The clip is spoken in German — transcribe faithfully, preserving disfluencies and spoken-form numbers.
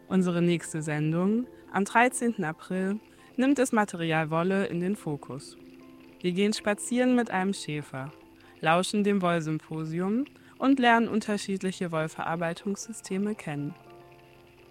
Unsere nächste Sendung, am dreizehnten April, nimmt das Material Wolle in den Fokus. Wir gehen spazieren mit einem Schäfer, lauschen dem Wollsymposium und lernen unterschiedliche Wollverarbeitungssysteme kennen.